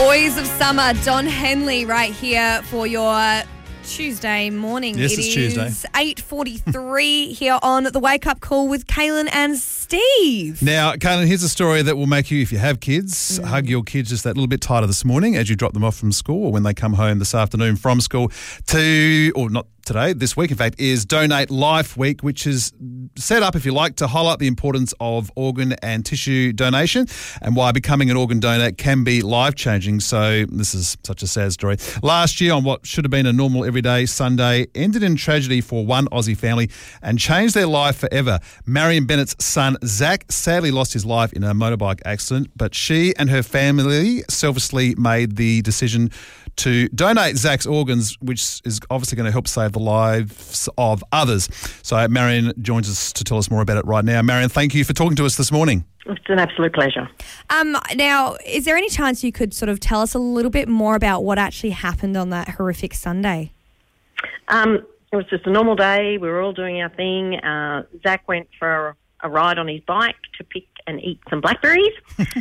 Boys of Summer, Don Henley right here for your Tuesday morning. Yes, it's Tuesday. 8:43 here on the Wake Up Call with Kaylin and Steve. Now, Kaylin, here's a story that will make you, if you have kids, hug your kids just that little bit tighter this morning as you drop them off from school or when they come home this afternoon from school this week, in fact, is Donate Life Week, which is set up, if you like, to highlight the importance of organ and tissue donation and why becoming an organ donor can be life-changing. So this is such a sad story. Last year, on what should have been a normal everyday Sunday, ended in tragedy for one Aussie family and changed their life forever. Marion Bennett's son, Zach, sadly lost his life in a motorbike accident, but she and her family selflessly made the decision to donate Zach's organs, which is obviously going to help save the lives of others. So Marion joins us to tell us more about it right now. Marion, thank you for talking to us this morning. It's an absolute pleasure. Now, is there any chance you could sort of tell us a little bit more about what actually happened on that horrific Sunday? It was just a normal day. We were all doing our thing. Zach went for a ride on his bike to pick and eat some blackberries.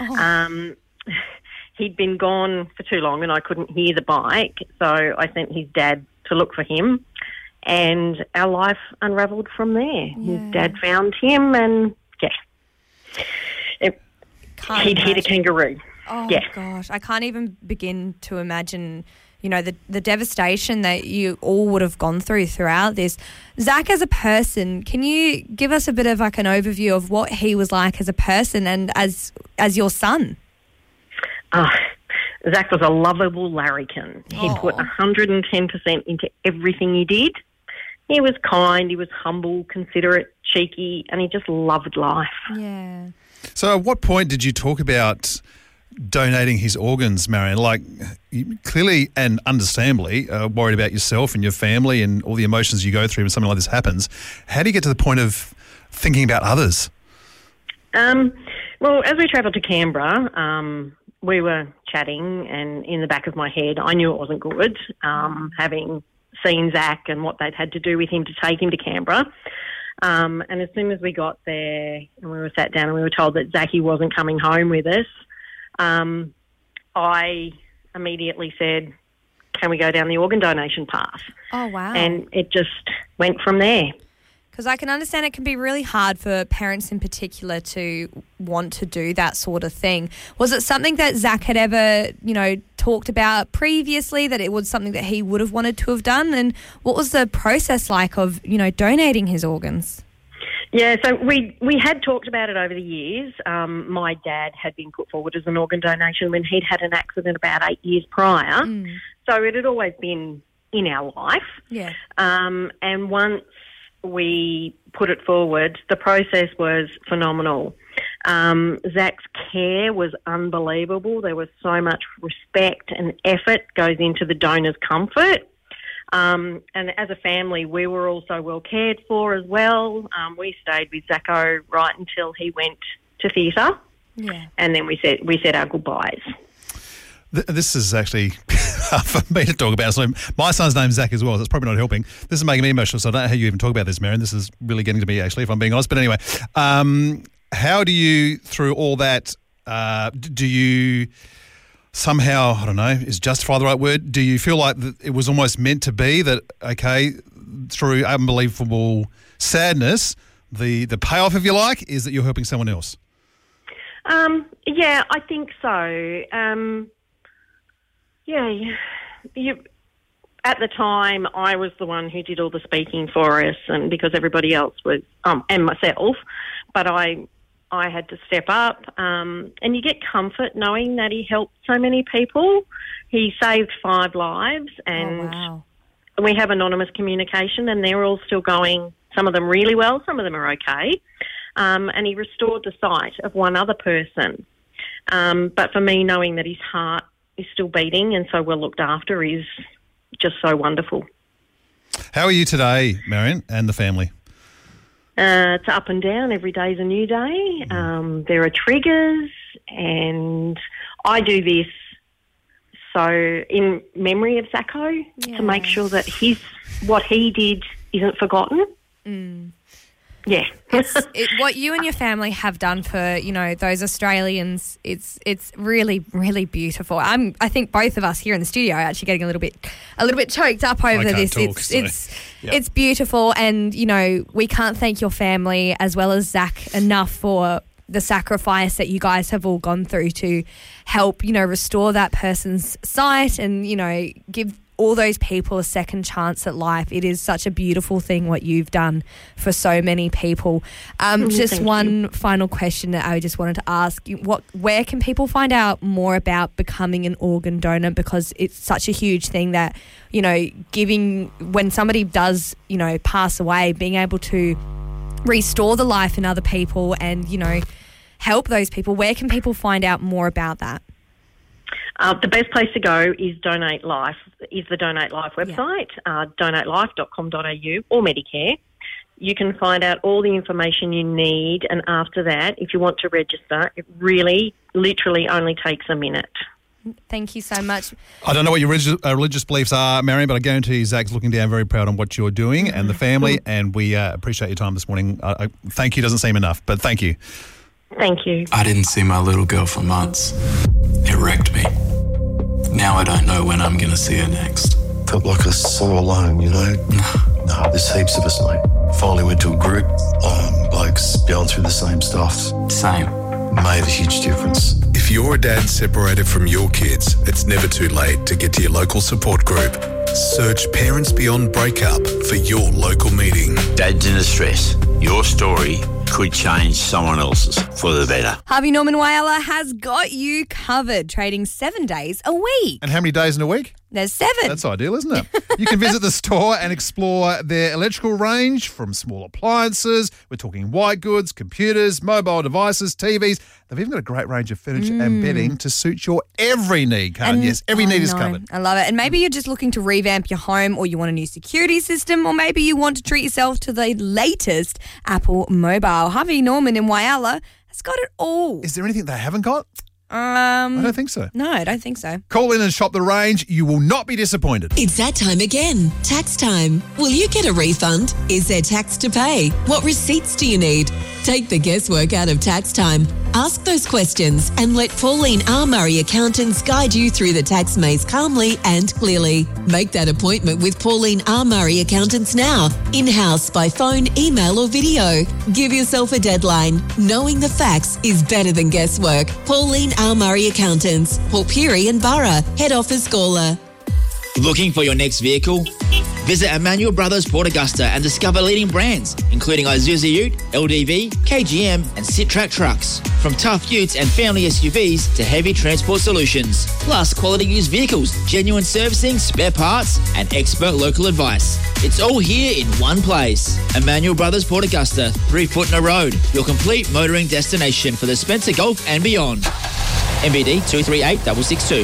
He'd been gone for too long and I couldn't hear the bike, so I sent his dad to look for him and our life unravelled from there. Yeah. His dad found him and, he'd hit a kangaroo. Oh, gosh. I can't even begin to imagine, the devastation that you all would have gone throughout this. Zach, as a person, can you give us a bit of like an overview of what he was like as a person and as your son? Zach was a lovable larrikin. He put 110% into everything he did. He was kind, he was humble, considerate, cheeky, and he just loved life. Yeah. So at what point did you talk about donating his organs, Marion? Like, you clearly and understandably worried about yourself and your family and all the emotions you go through when something like this happens. How do you get to the point of thinking about others? Well, as we travelled to Canberra, we were chatting, and in the back of my head, I knew it wasn't good, having seen Zach and what they'd had to do with him to take him to Canberra. And as soon as we got there and we were sat down and we were told that Zachy wasn't coming home with us, I immediately said, can we go down the organ donation path? Oh, wow. And it just went from there. Because I can understand it can be really hard for parents in particular to want to do that sort of thing. Was it something that Zach had ever, talked about previously, that it was something that he would have wanted to have done? And what was the process like of, donating his organs? Yeah, so we had talked about it over the years. My dad had been put forward as an organ donation when he'd had an accident about 8 years prior. So it had always been in our life. Yeah. And once we put it forward, the process was phenomenal. Zach's care was unbelievable. There was so much respect and effort goes into the donor's comfort. And as a family, we were also well cared for as well. We stayed with Zacko right until he went to theatre. Yeah. And then we said our goodbyes. This is actually for me to talk about. So my son's name's Zach as well, so it's probably not helping. This is making me emotional, so I don't know how you even talk about this, Marion. This is really getting to me, actually, if I'm being honest. But anyway, how do you, through all that, do you somehow, I don't know, is justify the right word? Do you feel like it was almost meant to be that, okay, through unbelievable sadness, the payoff, if you like, is that you're helping someone else? Yeah, I think so. At the time, I was the one who did all the speaking for us, and because everybody else was, and myself, but I had to step up. And you get comfort knowing that he helped so many people. He saved 5 lives, and we have anonymous communication, and they're all still going. Some of them really well, some of them are okay. And he restored the sight of one other person. But for me, knowing that his heart is still beating and so well looked after is just so wonderful. How are you today, Marion, and the family? It's up and down. Every day's a new day. There are triggers, and I do this so in memory of Zacko to make sure that what he did isn't forgotten. Yeah. What you and your family have done for, those Australians, it's really, really beautiful. I think both of us here in the studio are actually getting a little bit choked up over this. It's beautiful, and we can't thank your family as well as Zach enough for the sacrifice that you guys have all gone through to help, restore that person's sight and, give all those people a second chance at life. It is such a beautiful thing what you've done for so many people. Just one final question that I just wanted to ask. Where can people find out more about becoming an organ donor? Because it's such a huge thing that, giving, when somebody does, pass away, being able to restore the life in other people and, help those people. Where can people find out more about that? The best place to go is Donate Life, is the Donate Life website, donatelife.com.au or Medicare. You can find out all the information you need, and after that, if you want to register, it really, literally only takes a minute. Thank you so much. I don't know what your religious beliefs are, Marion, but I guarantee Zach's looking down very proud on what you're doing and the family, and we appreciate your time this morning. Thank you doesn't seem enough, but thank you. Thank you. I didn't see my little girl for months. It wrecked me. Now I don't know when I'm going to see her next. Felt like I was so alone, No, there's heaps of us, mate. Finally went to a group, blokes going through the same stuff. Same. Made a huge difference. If you're a dad separated from your kids, it's never too late to get to your local support group. Search Parents Beyond Breakup for your local meeting. Dads in distress. Your story could change someone else's for the better. Harvey Norman Whyalla has got you covered, trading 7 days a week. And how many days in a week? There's 7. That's ideal, isn't it? You can visit the store and explore their electrical range from small appliances. We're talking white goods, computers, mobile devices, TVs. They've even got a great range of furniture and bedding to suit your every need, Karen. Yes, every need is covered. I love it. And maybe you're just looking to revamp your home, or you want a new security system, or maybe you want to treat yourself to the latest Apple mobile. Harvey Norman in Whyalla has got it all. Is there anything they haven't got? I don't think so. No, I don't think so. Call in and shop the range. You will not be disappointed. It's that time again. Tax time. Will you get a refund? Is there tax to pay? What receipts do you need? Take the guesswork out of tax time. Ask those questions and let Pauline R. Murray Accountants guide you through the tax maze calmly and clearly. Make that appointment with Pauline R. Murray Accountants now. In-house, by phone, email or video. Give yourself a deadline. Knowing the facts is better than guesswork. Pauline R. Murray Accountants, Port Pirie and Borough, Head Office Gawler. Looking for your next vehicle? Visit Emmanuel Brothers Port Augusta and discover leading brands, including Isuzu Ute, LDV, KGM and Sittrack trucks. From tough utes and family SUVs to heavy transport solutions. Plus quality used vehicles, genuine servicing, spare parts and expert local advice. It's all here in one place. Emmanuel Brothers Port Augusta, 3 Footner Road, your complete motoring destination for the Spencer Golf and beyond. MBD 238662.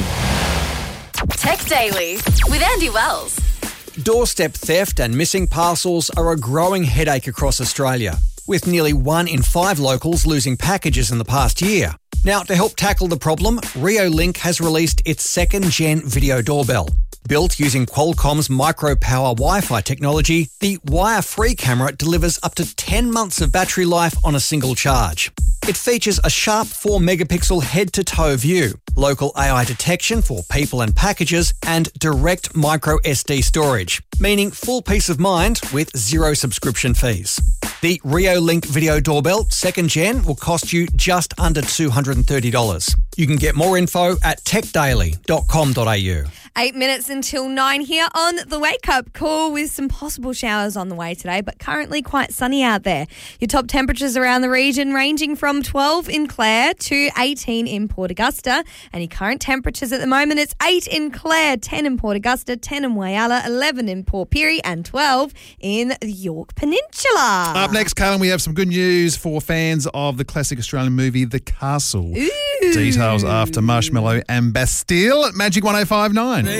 Tech Daily with Andy Wells. Doorstep theft and missing parcels are a growing headache across Australia, with nearly 1 in 5 locals losing packages in the past year. Now, to help tackle the problem, Reolink has released its 2nd-gen video doorbell. Built using Qualcomm's micro-power Wi-Fi technology, the wire-free camera delivers up to 10 months of battery life on a single charge. It features a sharp 4-megapixel head-to-toe view, local AI detection for people and packages, and direct micro SD storage, meaning full peace of mind with 0 subscription fees. The Reolink Video Doorbell 2nd Gen will cost you just under $230. You can get more info at techdaily.com.au. 8 minutes until 9 here on the Wake Up Call, with some possible showers on the way today, but currently quite sunny out there. Your top temperatures around the region ranging from 12 in Clare to 18 in Port Augusta. And your current temperatures at the moment, it's 8 in Clare, 10 in Port Augusta, 10 in Whyalla, 11 in Port Pirie and 12 in the Yorke Peninsula. Up next, Callum, we have some good news for fans of the classic Australian movie The Castle. Ooh. Details after Marshmallow and Bastille at Magic 105.9.